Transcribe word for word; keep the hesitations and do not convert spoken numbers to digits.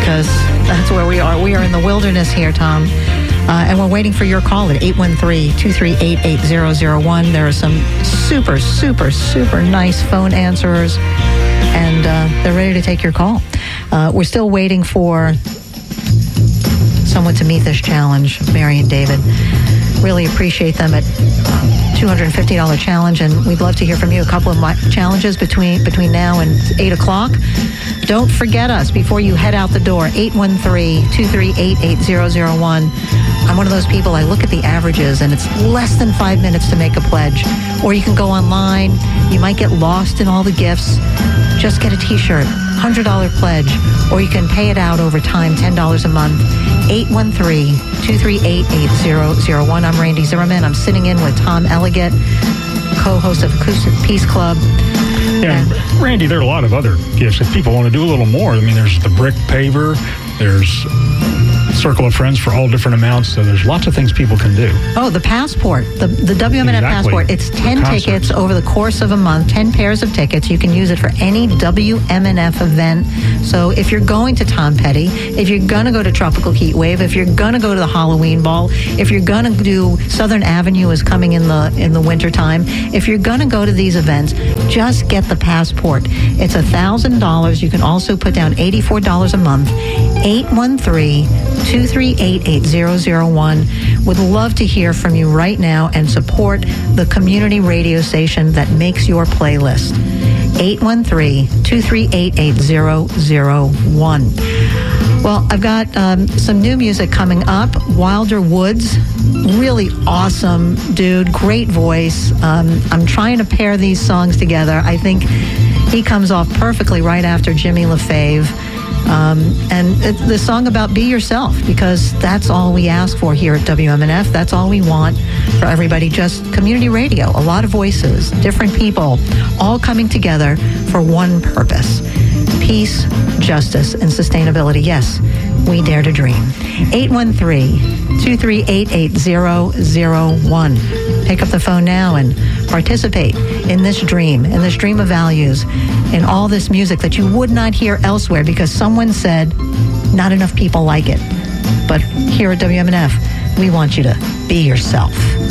because that's where we are. We are in the wilderness here, Tom. Uh, and we're waiting for your call at eight one three, two three eight, eight zero zero one. There are some super, super, super nice phone answerers, and uh, they're ready to take your call. Uh, we're still waiting for someone to meet this challenge, Mary and David. Really appreciate them at uh, two hundred fifty dollars challenge, and we'd love to hear from you. A couple of my challenges between between now and eight o'clock. Don't forget us before you head out the door, eight one three, two three eight, eight zero zero one. I'm one of those people, I look at the averages, and it's less than five minutes to make a pledge. Or you can go online. You might get lost in all the gifts. Just get a T-shirt, one hundred dollars pledge, or you can pay it out over time, ten dollars a month. eight one three, two three eight, eight zero zero one. I'm Randy Zimmerman. I'm sitting in with Tom Elliott, co-host of Acoustic Peace Club. Yeah, and Randy, there are a lot of other gifts. If people want to do a little more, I mean, there's the brick paver, there's Circle of Friends for all different amounts, so there's lots of things people can do. Oh, the passport, the, the W M N F exactly. passport. It's ten tickets over the course of a month, ten pairs of tickets. You can use it for any W M N F event. So if you're going to Tom Petty, if you're going to go to Tropical Heat Wave, if you're going to go to the Halloween Ball, if you're going to do Southern Avenue is coming in the in the wintertime, if you're going to go to these events, just get the passport. It's one thousand dollars. You can also put down eighty-four dollars a month. eight one three, two three eight, eight zero zero one. Would love to hear from you right now and support the community radio station that makes your playlist. eight one three, two three eight, eight zero zero one. Well, I've got um, some new music coming up. Wilder Woods, really awesome dude, great voice. Um, I'm trying to pair these songs together. I think he comes off perfectly right after Jimmy LaFave. Um, and it's the song about be yourself, because that's all we ask for here at W M N F. That's all we want for everybody, just community radio, a lot of voices, different people, all coming together for one purpose: peace, justice, and sustainability. Yes, we dare to dream. eight one three, two three eight, eight zero zero one. Pick up the phone now and participate in this dream, in this dream of values, in all this music that you would not hear elsewhere because someone said not enough people like it. But here at W M N F, we want you to be yourself.